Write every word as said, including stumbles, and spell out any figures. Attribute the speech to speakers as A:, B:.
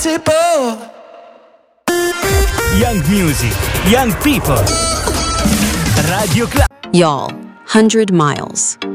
A: impossible.
B: Young music, young people. Radio Club.
C: Y'all, one hundred miles.